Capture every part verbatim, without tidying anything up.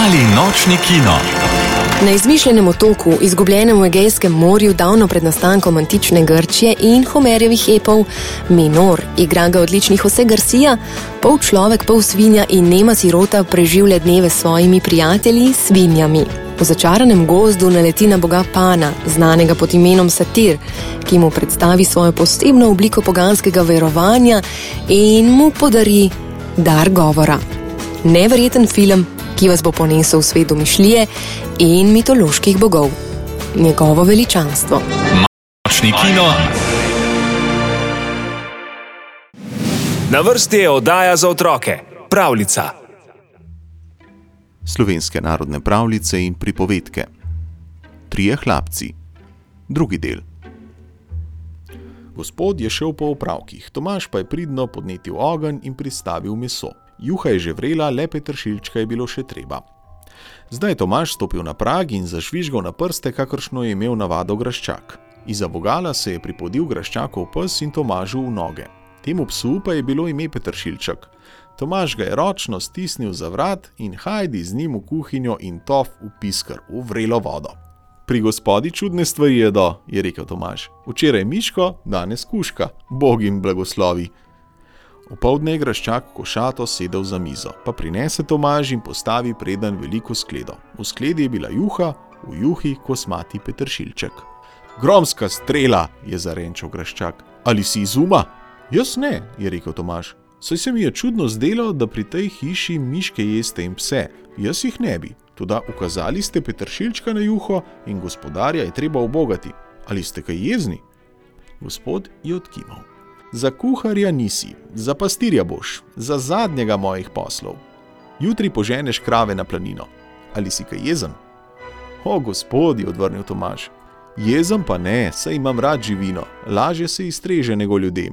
Mali nočni kino. Na izmišljenem otoku, izgubljenem v Egejskem morju davno pred nastankom antične Grčije in Homerjevih epov, Minor, igra ga odlični Jose Garcia, pol človek, pol svinja in nema sirota preživlja dneve s svojimi prijatelji, svinjami. V začaranem gozdu naleti na boga Pana, znanega pod imenom Satir, ki mu predstavi svojo posebno obliko poganskega verovanja in mu podari dar govora. Neverjeten film, ki vas bo ponesel v svet domišljije in mitoloških bogov. Njegovo veličanstvo. Nočni kino. Na vrsti je oddaja za otroke. Pravljica. Slovenske narodne pravljice in pripovedke. Trije hlapci. Drugi del. Gospod je šel po opravkih, Tomaž pa je pridno podnetil ogenj in pristavil meso. Juha je že vrela, le peteršilčka je bilo še treba. Zdaj je Tomaž stopil na prag in zažvižgal na prste, kakršno je imel navado Graščak. Izza vogala se je pripodil Graščakov pes in Tomažu v noge. Temu psu pa je bilo ime Peteršilček. Tomaž ga je ročno stisnil za vrat in hajdi z njim v kuhinjo in tof v piskar, v vrelo vodo. Pri gospodi čudne stvari jedo, je rekel Tomaž. Včeraj miško, danes kužka, Bog jim blagoslovi. Opoldne je Graščak košato sedel za mizo, pa prinese Tomaž in postavi predan veliko skledo. V skledi je bila juha, v juhi kosmati peteršilček. Gromska strela, je zarenčal Graščak. Ali si iz uma? Jaz ne, je rekel Tomaž. Saj se mi je čudno zdelo, da pri tej hiši miške jeste in pse. Jaz jih ne bi. Toda ukazali ste peteršilčka na juho in gospodarja je treba ubogati. Ali ste kaj jezni? Gospod je odkimal. Za kuharja nisi, za pastirja boš, za zadnjega mojih poslov. Jutri poženeš krave na planino. Ali si kaj jezen? O, gospod, je odvrnil Tomaž. Jezen pa ne, saj imam rad živino, lažje se iztreže nego ljudem.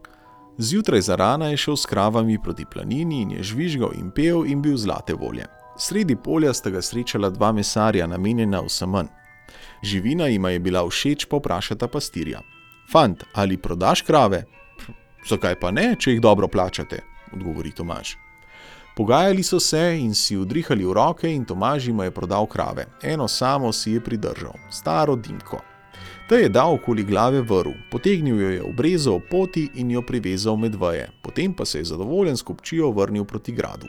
Zjutraj zarana je šel s kravami proti planini in je žvižgal in pel in bil zlate volje. Sredi polja sta ga srečala dva mesarja, namenjena vsem manj. Živina jima je bila všeč, pa vprašata pastirja. Fant, ali prodaš krave? Zakaj pa ne, če jih dobro plačate, odgovori Tomaž. Pogajali so se in si udrihali v roke in Tomaž jima je prodal krave. Eno samo si je pridržal, staro Dimko. Ta je dal okoli glave vrv, potegnil jo je v brezo ob poti in jo privezal med veje, potem pa se je zadovoljen s kupčijo vrnil proti gradu.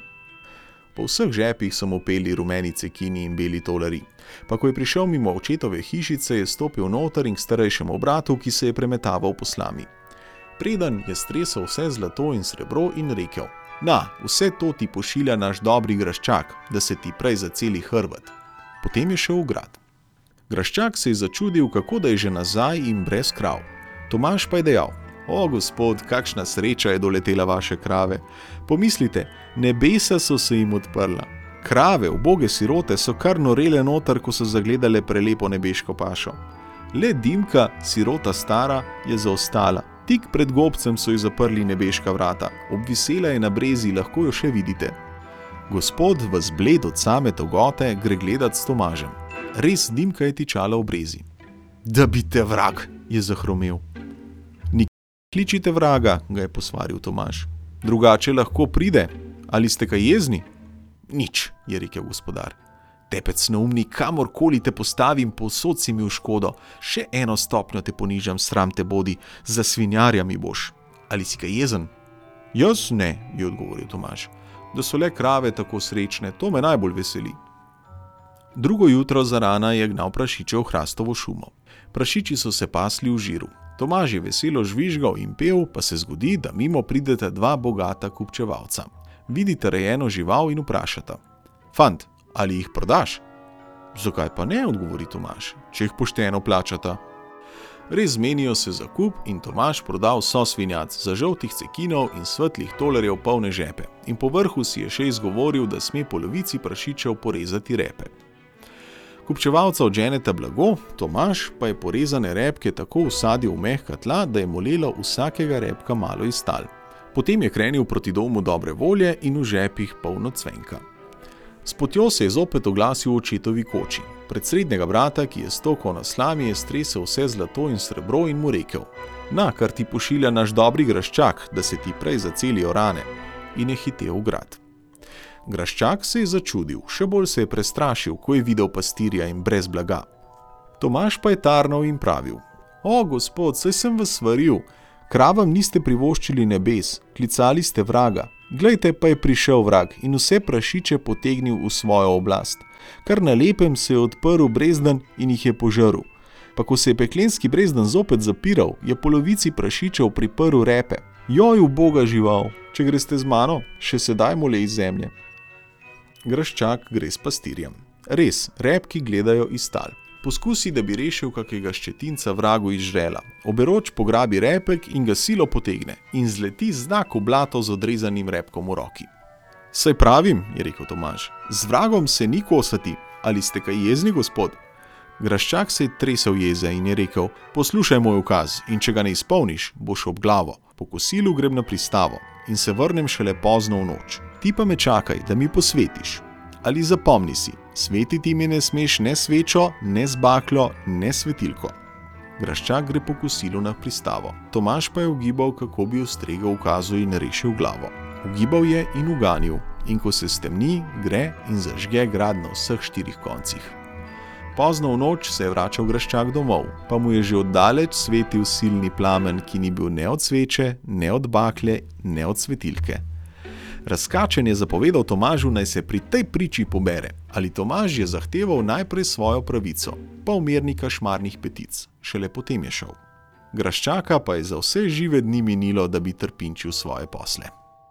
Po vseh žepih so mu peli rumeni cekini in beli tolari. Pa ko je prišel mimo očetove hišice, je stopil noter in k starejšemu bratu, ki se je premetaval po slami. Preden je stresel vse zlato in srebro in rekel: Na, vse to ti pošilja naš dobri Graščak, da se ti prej zaceli hrbet. Potem je šel v grad. Graščak se je začudil, kako da je že nazaj in brez krav. Tomaž pa je dejal: O, gospod, kakšna sreča je doletela vaše krave. Pomislite, nebesa so se jim odprla. Krave, uboge sirote, so kar norele noter, ko so zagledale prelepo nebeško pašo. Le Dimka, sirota stara, je zaostala. Tik pred gobcem so ji zaprli nebeška vrata. Obvisela je na brezi, lahko jo še vidite. Gospod, vas bled od same togote, gre gledat s Tomažem. Res Dimka je tičala v brezi. Da bi te vrag, je zahromel. Kličite vraga, ga je posvaril Tomaž. Drugače lahko pride. Ali ste kaj jezni? Nič, je rekel gospodar. Tepec neumni, kamorkoli te postavim, povsod si mi v škodo. Še eno stopnjo te ponižam, sram te bodi, za svinjarja mi boš. Ali si kaj jezen? Jaz ne, je odgovoril Tomaž. Da so le krave tako srečne, to me najbolj veseli. Drugo jutro zarana je gnal prašiče v hrastovo šumo. Prašiči so se pasli v žiru. Tomaž je veselo žvižgal in pel, pa se zgodi, da mimo prideta dva bogata kupčevalca. Vidite rejeno žival in vprašata: Fant, ali jih prodaš? Zakaj pa ne, odgovori Tomaž, če jih pošteno plačata. Res zmenijo se za kup in Tomaž prodal vso svinjac za žoltih cekinov in svetlih tolarjev polne žepe in po vrhu si je še izgovoril, da sme polovici prašičev porezati repe. Kupčevalca odženeta blago, Tomaž pa je porezane repke tako usadil v mehka tla, da je molelo vsakega repka malo iz tal. Potem je krenil proti domu dobre volje in v žepih polno cvenka. S potjo se je zopet oglasil v očetovi koči. Pred srednjega brata, ki je stokal na slami, je stresel vse zlato in srebro in mu rekel: Na, kar ti pošilja naš dobri Graščak, da se ti prej zacelijo rane. In je hitel v grad. Graščak se je začudil, še bolj se je prestrašil, ko je videl pastirja in brez blaga. Tomaž pa je tarnal in pravil: O, gospod, saj sem vas svaril, kravam niste privoščili nebes, klicali ste vraga. Glejte, pa je prišel vrag in vse prašiče potegnil v svojo oblast. Kar na lepem se je odprl brezdan in jih je požrl. Pa ko se je peklenski brezdan zopet zapiral, je polovici prašičev priprl repe. Joj, uboga žival, če greste z mano, še sedaj mole iz zemlje. Graščak gre s pastirjem. Res, repki gledajo iz tal. Poskusi, da bi rešil kakega ščetinca vragu iz žrela. Oberoč pograbi repek in ga silo potegne in zleti znak v blato z odrezanim repkom v roki. Saj pravim, je rekel Tomaž, z vragom se ni kosati. Ali ste kaj jezni, gospod? Graščak se je tresel jeze in je rekel: Poslušaj moj ukaz in če ga ne izpolniš, boš ob glavo. Po kosilu grem na pristavo in se vrnem šele pozno v noč. Ti pa me čakaj, da mi posvetiš. Ali zapomni si, svetiti mi ne smeš ne svečo, ne z bakljo, ne svetilko. Graščak gre po kosilu na pristavo. Tomaž pa je ugibal, kako bi ustregel ukazu in rešil glavo. Ugibal je in uganil, in ko se stemni, gre in zažge grad na vseh štirih koncih. Pozno v noč se je vračal Graščak domov, pa mu je že oddaleč svetil silni plamen, ki ni bil ne od sveče, ne od baklje, ne od svetilke. Razkačen je zapovedal Tomažu, naj se pri tej priči pobere, ali Tomaž je zahteval najprej svojo pravico, pa umirnika šmarnih petic, šele potem je šel. Graščaka pa je za vse žive dni minilo, da bi trpinčil svoje posle.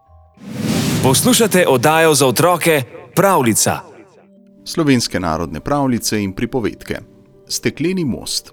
Poslušate oddajo za otroke Pravljica. Slovenske narodne pravljice in pripovedke. Stekleni most.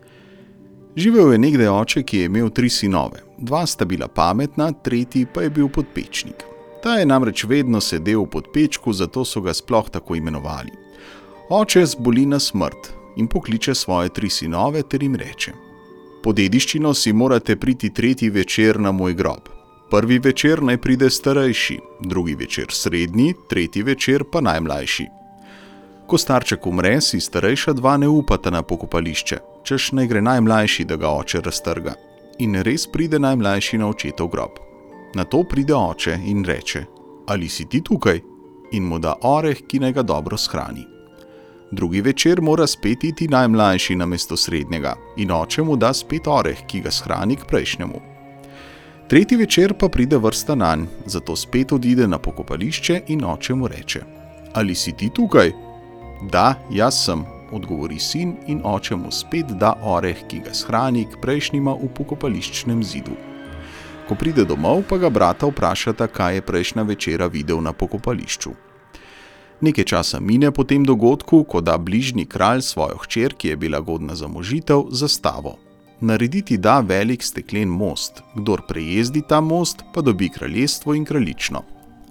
Živel je nekdaj oče, ki je imel tri sinove. Dva sta bila pametna, tretji pa je bil podpečnik. Ta je namreč vedno sedel v podpečku, zato so ga sploh tako imenovali. Oče zboli na smrt in pokliče svoje tri sinove ter jim reče: Po dediščino si morate priti tretji večer na moj grob. Prvi večer naj pride starejši, drugi večer srednji, tretji večer pa najmlajši. Ko starček umre, si starejša dva ne upata na pokopališče, češ naj gre najmlajši, da ga oče raztrga. In res pride najmlajši na očetov grob. Nato pride oče in reče: Ali si ti tukaj? In mu da oreh, ki naj ga dobro shrani. Drugi večer mora spet iti najmlajši namesto srednjega in oče mu da spet oreh, ki ga shrani k prejšnjemu. Tretji večer pa pride vrsta nanj, zato spet odide na pokopališče in oče mu reče: Ali si ti tukaj? Da, jaz sem, odgovori sin in oče mu spet da oreh, ki ga shrani k prejšnjima v pokopališčnem zidu. Ko pride domov, pa ga brata vprašata, kaj je prejšnja večera videl na pokopališču. Nekaj časa mine po tem dogodku, ko da bližnji kralj svojo hčer, ki je bila godna za možitev, zastavo. Narediti da velik steklen most, kdor prejezdi ta most, pa dobi kraljestvo in kraljično.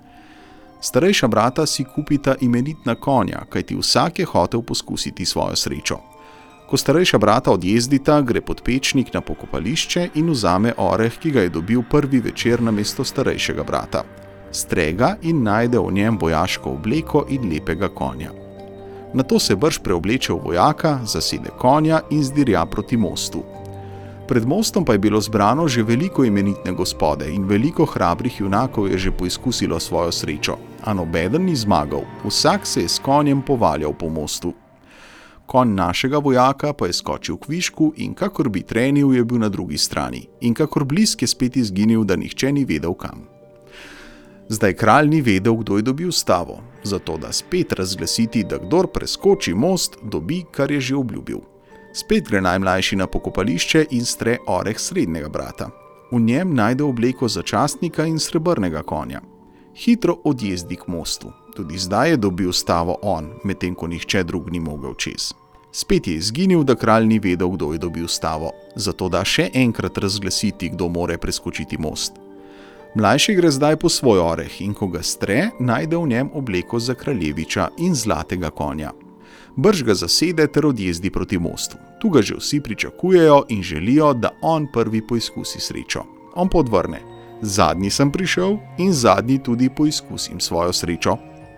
Starejša brata si kupita imenitna konja, kajti vsak je hotel poskusiti svojo srečo. Ko starejša brata odjezdita, gre podpečnik na pokopališče in vzame oreh, ki ga je dobil prvi večer namesto starejšega brata. Strega in najde v njem vojaško obleko in lepega konja. Nato se brž preobleče v vojaka, zasede konja in zdirja proti mostu. Pred mostom pa je bilo zbrano že veliko imenitne gospode in veliko hrabrih junakov je že poizkusilo svojo srečo, a nobeden ni zmagal, vsak se je s konjem povaljal po mostu. Konj našega vojaka pa je skočil k višku in kakor bi trenil, je bil na drugi strani in kakor blisk je spet izginil, da nihče ni vedel kam. Zdaj kralj ni vedel, kdo je dobil stavo, zato da spet razglasiti, da kdor preskoči most, dobi, kar je že obljubil. Spet gre najmlajši na pokopališče in stre oreh srednjega brata. V njem najde obleko začastnika in srebrnega konja. Hitro odjezdi k mostu. Tudi zdaj je dobil stavo on, medtem ko nihče drug ni mogel čez. Spet je izginil, da kralj ni vedel, kdo je dobil stavo, zato da še enkrat razglasiti, kdo more preskočiti most. Mlajši gre zdaj po svoj oreh in ko ga stre, najde v njem obleko za kraljeviča in zlatega konja. Brž ga zasede ter odjezdi proti mostu. Tu ga že vsi pričakujejo in želijo, da on prvi poizkusi srečo. On podvrne: Zadnji sem prišel in zadnji tudi poizkusim svojo srečo.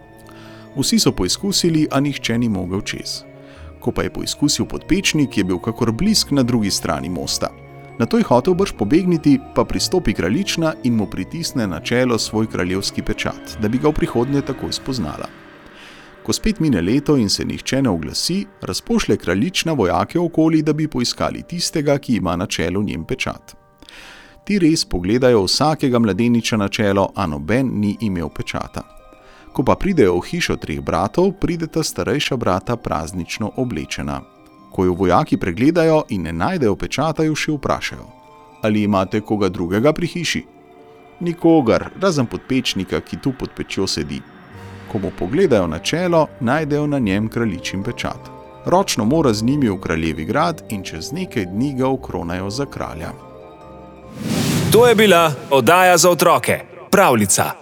Vsi so poizkusili, a nihče ni mogel čez. Ko pa je poizkusil podpečnik, je bil kakor blisk na drugi strani mosta. Nato je hotel brž pobegniti, pa pristopi kraljična in mu pritisne na čelo svoj kraljevski pečat, da bi ga v prihodnje takoj spoznala. Ko spet mine leto in se nihče ne oglasi, razpošlje kraljična vojake okoli, da bi poiskali tistega, ki ima na čelu njen pečat. Ti res pogledajo vsakega mladeniča na čelo, a noben ni imel pečata. Ko pa pridejo v hišo treh bratov, prideta starejša brata praznično oblečena. Ko jo vojaki pregledajo in ne najdejo pečata, jo še vprašajo: ali imate koga drugega pri hiši? Nikogar, razen podpečnika, ki tu pod pečjo sedi. Ko mu pogledajo na čelo, najdejo na njem kraljičin pečat. Ročno mora z njimi v kraljevi grad in čez nekaj dni ga okronajo za kralja. To je bila oddaja za otroke, Pravljica.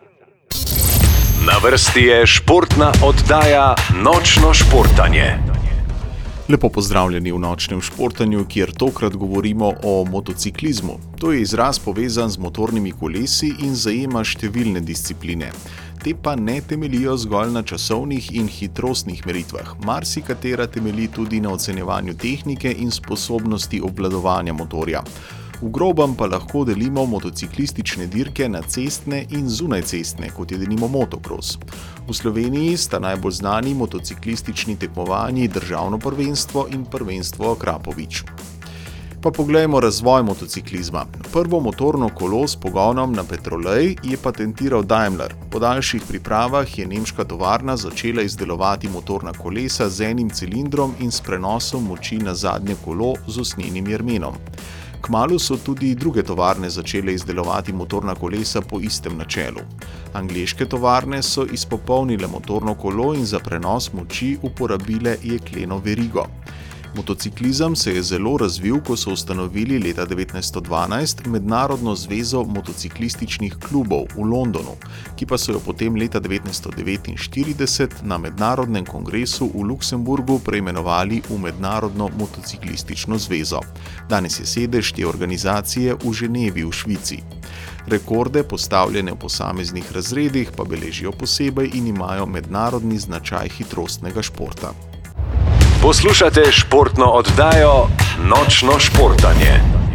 Na vrsti je športna oddaja Nočno športanje. Lepo pozdravljeni v Nočnem športanju, kjer tokrat govorimo o motociklizmu. To je izraz povezan z motornimi kolesi in zajema številne discipline. Te pa ne temeljijo zgolj na časovnih in hitrostnih meritvah. Marsikatera temelji tudi na ocenjevanju tehnike in sposobnosti obvladovanja motorja. V grobem pa lahko delimo motociklistične dirke na cestne in zunajcestne, kot je denimo motokros. V Sloveniji sta najbolj znani motociklistični tekmovanji Državno prvenstvo in Prvenstvo Akrapovič. Pa poglejmo razvoj motociklizma. Prvo motorno kolo s pogonom na petrolej je patentiral Daimler. Po daljših pripravah je nemška tovarna začela izdelovati motorna kolesa z enim cilindrom in s prenosom moči na zadnje kolo z usnjenim jermenom. Kmalu so tudi druge tovarne začele izdelovati motorna kolesa po istem načelu. Angleške tovarne so izpopolnile motorno kolo in za prenos moči uporabile jekleno verigo. Motociklizem se je zelo razvil, ko so ustanovili leta devetnajststo dvanajst Mednarodno zvezo motociklističnih klubov v Londonu, ki pa so jo potem leta devetnajststo devetinštirideset na mednarodnem kongresu v Luksemburgu preimenovali v Mednarodno motociklistično zvezo. Danes je sedež te organizacije v Ženevi v Švici. Rekorde, postavljene v posameznih razredih, pa beležijo posebej in imajo mednarodni značaj hitrostnega športa. Poslušate športno oddajo Nočno športanje.